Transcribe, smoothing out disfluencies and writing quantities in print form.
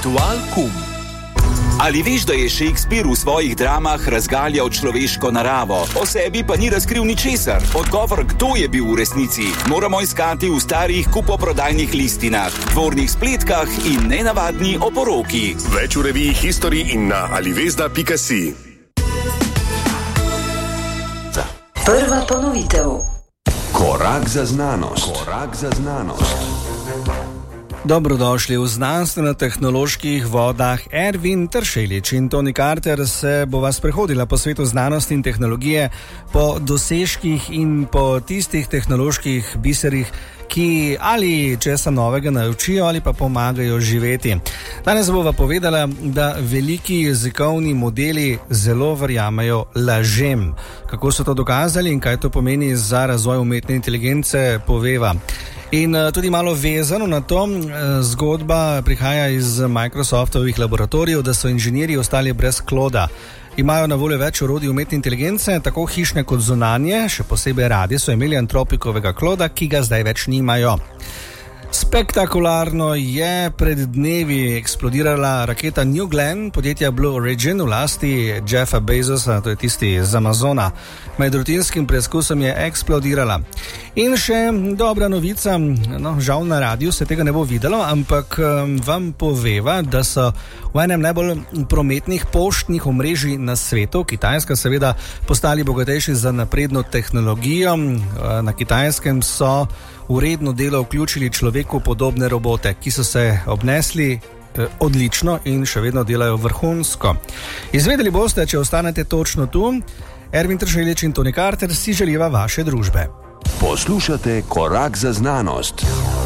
Ritual Kum. Ali veš, da je Shakespeare v svojih dramah razgaljal človeško naravo, o sebi pa ni razkril ničesar? Odgovor, kdo je bil v resnici, moramo iskati v starih kupoprodajnih listinah, dvornih spletkah in nenavadni oporoki. Več v reviji History in na alivezda.si. Prva ponovitev. Korak za znanost. Korak za znanost. Dobrodošli v znanstveno-tehnoloških vodah. Ervin Tršelič in Toni Carter se bo vas prehodila po svetu znanosti in tehnologije, po dosežkih in po tistih tehnoloških biserih, ki ali česa novega naučijo ali pa pomagajo živeti. Danes bova povedala, da veliki jezikovni modeli zelo verjamejo lažem. Kako so to dokazali in kaj to pomeni za razvoj umetne inteligence, poveva. In tudi malo vezano na to, zgodba prihaja iz Microsoftovih laboratorijev, da so inženirji ostali brez Clauda. Imajo na voljo več orodij umetne inteligence, tako hišne kot zunanje, še posebej radi so imeli Antropikovega Clauda, ki ga zdaj več nimajo. Spektakularno je pred dnevi eksplodirala raketa New Glenn podjetja Blue Origin v lasti Jeffa Bezosa, to je tisti iz Amazona. Med rutinskim preizkusom je eksplodirala. In še dobra novica, žal na radiju se tega ne bo videlo, ampak vam poveva, da so v enem najbolj prometnih poštnih omrežij na svetu, Kitajska seveda, postali bogatejši za napredno tehnologijo. Na Kitajskem so v redno delo vključili človeku podobne robote, ki so se obnesli odlično in še vedno delajo vrhunsko. Izvedeli boste, če ostanete točno tu. Ervin Tršelič in Toni Carter si želiva vaše družbe. Poslušate Korak za znanost.